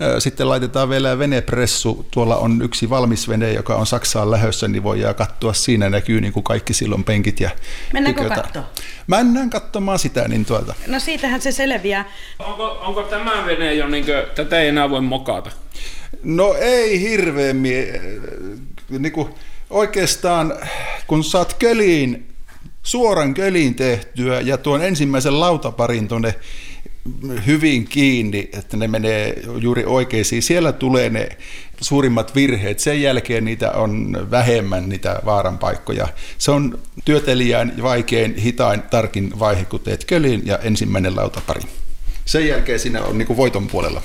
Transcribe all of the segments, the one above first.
Sitten laitetaan vielä venepressu. Tuolla on yksi valmis vene, joka on Saksaan lähdössä, niin voidaan katsoa. Siinä näkyy niin kuin kaikki silloin penkit ja mennäänkö katsomaan? Mennään katsomaan sitä. Niin No siitähän se selviää. Onko tämä vene jo, niin kuin, tätä ei enää voi mokata? No ei hirveämmin. Niin oikeastaan kun saat suoran köliin tehtyä ja tuon ensimmäisen lautaparin tuonne hyvin kiinni, että ne menee juuri oikeisiin, siellä tulee ne suurimmat virheet. Sen jälkeen niitä on vähemmän, niitä vaaranpaikkoja. Se on työtelijän vaikein, hitain, tarkin vaihe, kun teet köliin ja ensimmäinen lautapari. Sen jälkeen siinä on niin kuin voiton puolella.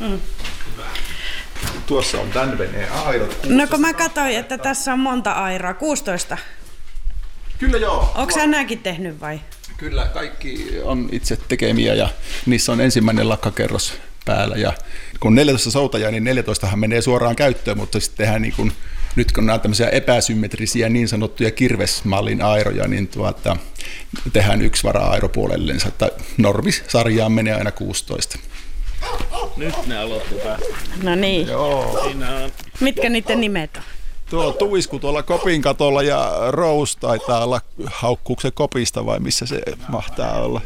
Tuossa on tämän veneen airot. No kun mä katsoin, että tässä on monta airaa, 16. Kyllä joo. Onko sä nämäkin tehnyt vai? Kyllä, kaikki on itse tekemiä ja niissä on ensimmäinen lakkakerros päällä. Ja kun 14 soutajaa, niin 14han menee suoraan käyttöön, mutta sitten tehdään niin kun, nyt kun nämä on tämmöisiä epäsymmetrisiä niin sanottuja kirvesmallin airoja, niin tehdään yksi vara-airo puolellensa. Normisarjaan menee aina 16. Nyt ne aloitti päästä. No niin. Joo. Siinä on. Mitkä niiden nimet on? Tuo Tuisku tuolla kopin katolla ja Rose taitaa olla, haukkuuko se kopista vai missä se mahtaa olla.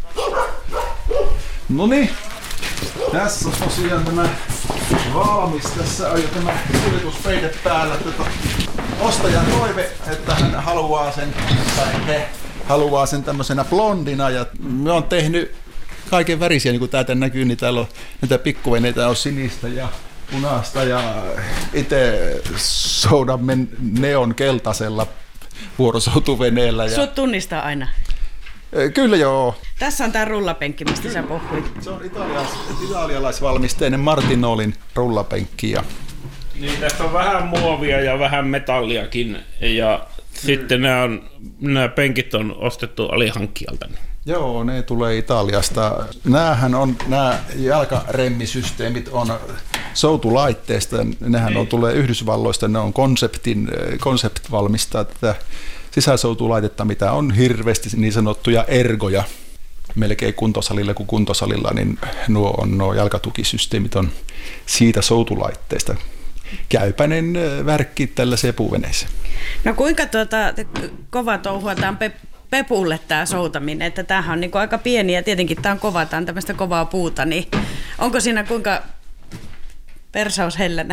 Noniin, tässä on tosiaan tämä valmis. Tässä on jo tämä kuljetuspeite päällä. Ostajan toive, että hän haluaa sen, tai he haluaa sen tämmöisenä blondina. Ja me on tehnyt kaiken värisiä, niin kuin täältä näkyy, niin täällä on näitä pikkuveneitä, on sinistä ja punaista ja itse soudamme neon keltaisella vuorosoutuveneellä. Sut tunnistaa aina? Kyllä joo. Tässä on tää rullapenkki, mistä sä puhuit. Se on italialaisvalmisteinen Martinolin rullapenkki. Niin, tässä on vähän muovia ja vähän metalliakin ja sitten nämä penkit on ostettu alihankkijalta. Joo, ne tulee Italiasta. Nämä jalkaremmisysteemit on soutulaitteista. Nehän tulee Yhdysvalloista, ne on Concept valmistaa tätä sisäsoutulaitetta, mitä on hirveästi niin sanottuja ergoja. Melkein kuntosalilla kuin kuntosalilla, niin nuo jalkatukisysteemit on siitä soutulaitteesta. Käypäinen värkki tällaiseen puuveneeseen. No kuinka kova touhua tämä on Pepulle tämä soutaminen, että tämähän on niin aika pieni ja tietenkin tämä on kova, tämä on tämmöistä kovaa puuta, niin onko siinä kuinka persaus hellänä?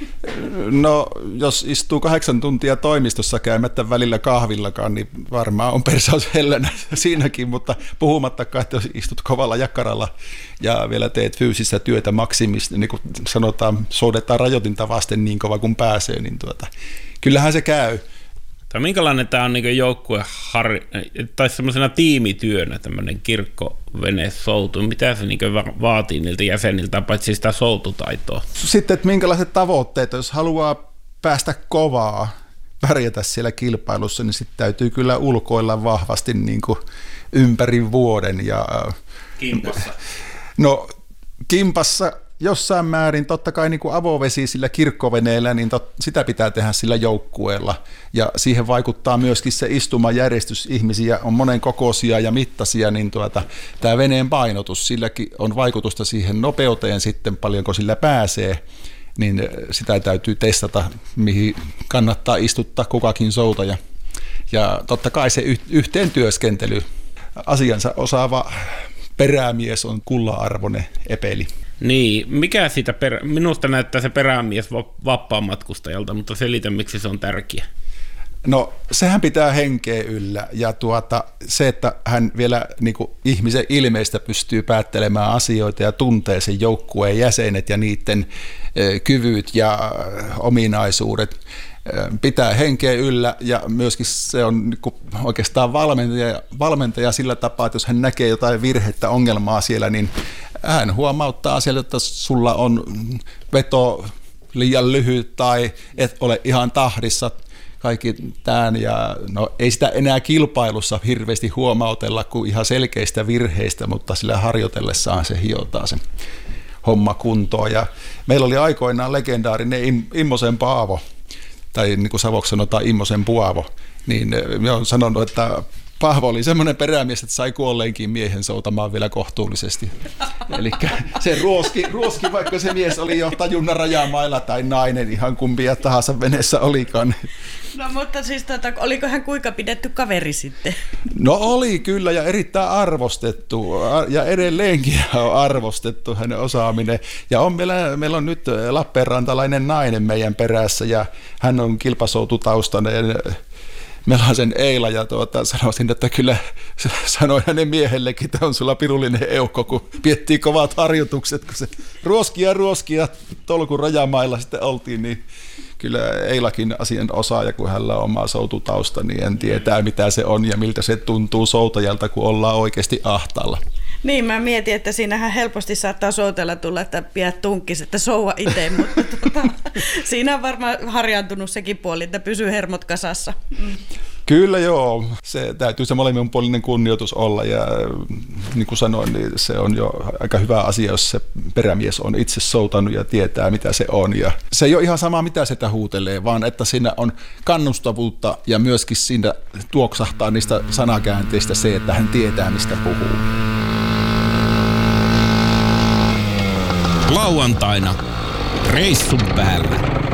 No jos istuu 8 tuntia toimistossa käymättä välillä kahvillakaan, niin varmaan on persaus hellänä siinäkin, mutta puhumattakaan, että jos istut kovalla jakkaralla ja vielä teet fyysistä työtä maksimista, niin kuin sanotaan, soudetaan rajoitinta vasten niin kova kuin pääsee, niin kyllähän se käy. Tai minkälainen tämä on niin joukkue tai semmoisena tiimityönä tämmöinen kirkkovenesoutu? Mitä se niin vaatii niiltä jäseniltä, paitsi sitä soututaitoa? Sitten, että minkälaiset tavoitteet, jos haluaa päästä kovaa, pärjätä siellä kilpailussa, niin sitten täytyy kyllä ulkoilla vahvasti niin kuin ympäri vuoden. Ja, kimpassa? No kimpassa jossain määrin, totta kai niin kuin avovesi sillä kirkkoveneellä, niin sitä pitää tehdä sillä joukkueella. Ja siihen vaikuttaa myöskin se istumajärjestys. Ihmisiä on monen kokoisia ja mittaisia, niin tämä veneen painotus, silläkin on vaikutusta siihen nopeuteen sitten, paljonko sillä pääsee. Niin sitä täytyy testata, mihin kannattaa istuttaa kukakin soutaja. Ja totta kai se yhteen työskentely, asiansa osaava perämies on kullan-arvoinen epeli. Niin, mikä siitä minusta näyttää se perämies vapaamatkustajalta, mutta selitä, miksi se on tärkeä. No, sehän pitää henkeä yllä ja se, että hän vielä niin kuin ihmisen ilmeistä pystyy päättelemään asioita ja tuntee sen joukkueen jäsenet ja niiden kyvyt ja ominaisuudet, pitää henkeä yllä ja myöskin se on niin kuin oikeastaan valmentaja sillä tapaa, että jos hän näkee jotain virhettä, ongelmaa siellä, niin hän huomauttaa siellä, että sulla on veto liian lyhyt tai et ole ihan tahdissa kaikki tämän. Ja no, ei sitä enää kilpailussa hirveästi huomautella kuin ihan selkeistä virheistä, mutta sillä harjoitellessaan se hiotaan se homma kuntoon. Ja meillä oli aikoinaan legendaarinen Immosen Paavo, tai niin kuin savoksi sanotaan Immosen Puavo, niin me on sanonut, että Paavo oli semmoinen perämies, että sai kuolleenkin miehen soutamaan vielä kohtuullisesti. Eli se ruoski, vaikka se mies oli jo tajunnan rajamailla tai nainen, ihan kumpia tahansa veneessä olikaan. No mutta siis oliko hän kuinka pidetty kaveri sitten? No oli kyllä ja erittäin arvostettu ja edelleenkin on arvostettu hänen osaaminen. Ja meillä on nyt lappeenrantalainen nainen meidän perässä ja hän on kilpasoututaustainen. Meillä on sen Eila ja sanoisin, että kyllä sanoin hänen miehellekin, että on sulla pirullinen eukko, kun piettiin kovat harjoitukset, kun se ruoskia tolkun rajamailla sitten oltiin, niin kyllä Eilakin asian osaaja, kun hänellä on oma soututausta, niin en tietää mitä se on ja miltä se tuntuu soutajalta, kun ollaan oikeasti ahtaalla. Niin, mä mietin, että siinähän helposti saattaa soutella tulla, että pidät tunkkis, että soua itse, mutta siinä on varmaan harjaantunut sekin puoli, että pysyy hermot kasassa. Kyllä joo, se täytyy se molemminpuolinen kunnioitus olla ja niin kuin sanoin, niin se on jo aika hyvä asia, jos se perämies on itse soutanut ja tietää mitä se on. Ja se ei ole ihan sama mitä sitä huutelee, vaan että siinä on kannustavuutta ja myöskin siinä tuoksahtaa niistä sanakäänteistä se, että hän tietää mistä puhuu. Lauantaina reissun päällä.